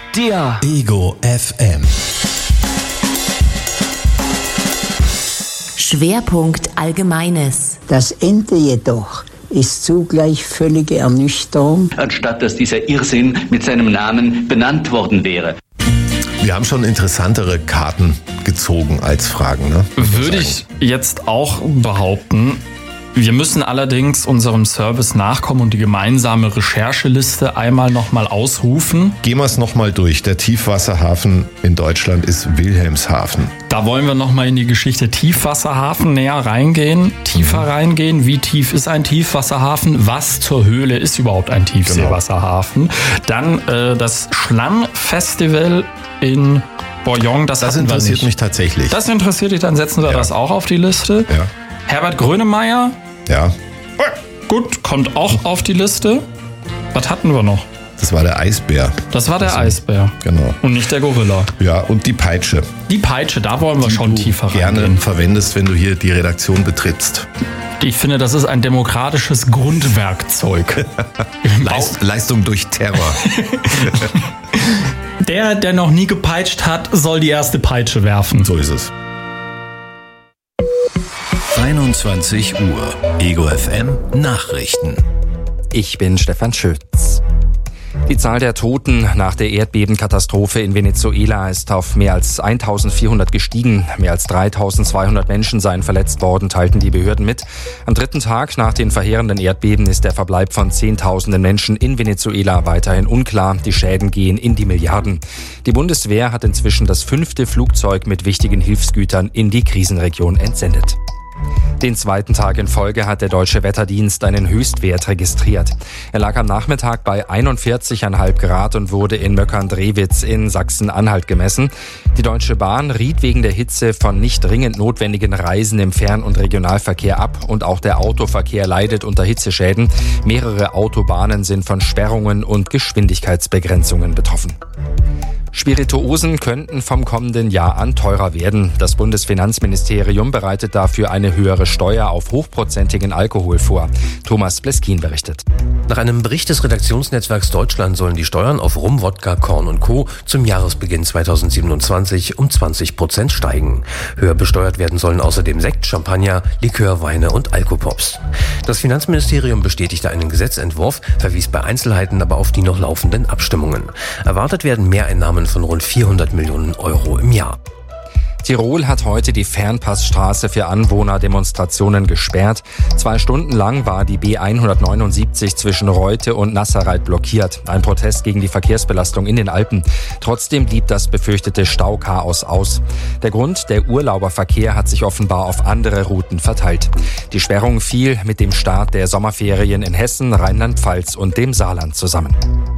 dir. Ego FM. Schwerpunkt Allgemeines. Das Ende jedoch ist zugleich völlige Ernüchterung. Anstatt dass dieser Irrsinn mit seinem Namen benannt worden wäre. Wir haben schon interessantere Karten gezogen als Fragen, ne? Würde ich jetzt auch behaupten. Wir müssen allerdings unserem Service nachkommen und die gemeinsame Rechercheliste einmal nochmal ausrufen. Gehen wir es nochmal durch. Der Tiefwasserhafen in Deutschland ist Wilhelmshaven. Da wollen wir nochmal in die Geschichte Tiefwasserhafen näher reingehen, tiefer reingehen. Wie tief ist ein Tiefwasserhafen? Was zur Höhle ist überhaupt ein Tiefseewasserhafen? Dann das Schlamm-Festival in Boyong. Das interessiert mich tatsächlich. Das interessiert dich, dann setzen wir das auch auf die Liste. Ja. Herbert Grönemeyer. Ja. Gut, kommt auch auf die Liste. Was hatten wir noch? Das war der Eisbär. Das war der Eisbär. Genau. Und nicht der Gorilla. Ja, und die Peitsche. Die Peitsche, da wollen wir schon tiefer reingehen. Gerne verwendest, wenn du hier die Redaktion betrittst. Ich finde, das ist ein demokratisches Grundwerkzeug. Leistung durch Terror. Der noch nie gepeitscht hat, soll die erste Peitsche werfen. So ist es. 21 Uhr. Ego FM Nachrichten. Ich bin Stefan Schütz. Die Zahl der Toten nach der Erdbebenkatastrophe in Venezuela ist auf mehr als 1400 gestiegen. Mehr als 3200 Menschen seien verletzt worden, teilten die Behörden mit. Am dritten Tag nach den verheerenden Erdbeben ist der Verbleib von Zehntausenden Menschen in Venezuela weiterhin unklar. Die Schäden gehen in die Milliarden. Die Bundeswehr hat inzwischen das 5. Flugzeug mit wichtigen Hilfsgütern in die Krisenregion entsendet. Den zweiten Tag in Folge hat der Deutsche Wetterdienst einen Höchstwert registriert. Er lag am Nachmittag bei 41,5 Grad und wurde in Möckern-Drewitz in Sachsen-Anhalt gemessen. Die Deutsche Bahn riet wegen der Hitze von nicht dringend notwendigen Reisen im Fern- und Regionalverkehr ab und auch der Autoverkehr leidet unter Hitzeschäden. Mehrere Autobahnen sind von Sperrungen und Geschwindigkeitsbegrenzungen betroffen. Spirituosen könnten vom kommenden Jahr an teurer werden. Das Bundesfinanzministerium bereitet dafür eine höhere Steuer auf hochprozentigen Alkohol vor. Thomas Bleskin berichtet. Nach einem Bericht des Redaktionsnetzwerks Deutschland sollen die Steuern auf Rum, Wodka, Korn und Co. zum Jahresbeginn 2027 um 20% steigen. Höher besteuert werden sollen außerdem Sekt, Champagner, Likör, Weine und Alkopops. Das Finanzministerium bestätigte einen Gesetzentwurf, verwies bei Einzelheiten aber auf die noch laufenden Abstimmungen. Erwartet werden Mehreinnahmen von rund 400 Millionen Euro im Jahr. Tirol hat heute die Fernpassstraße für Anwohnerdemonstrationen gesperrt. 2 Stunden lang war die B179 zwischen Reute und Nasserreit blockiert. Ein Protest gegen die Verkehrsbelastung in den Alpen. Trotzdem blieb das befürchtete Stauchaos aus. Der Grund, der Urlauberverkehr hat sich offenbar auf andere Routen verteilt. Die Sperrung fiel mit dem Start der Sommerferien in Hessen, Rheinland-Pfalz und dem Saarland zusammen.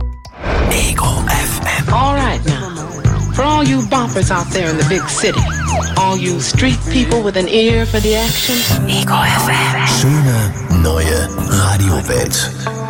Ego FM. All right now. For all you boppers out there in the big city, all you street people with an ear for the action. Ego FM. Schöne neue Radiowelt.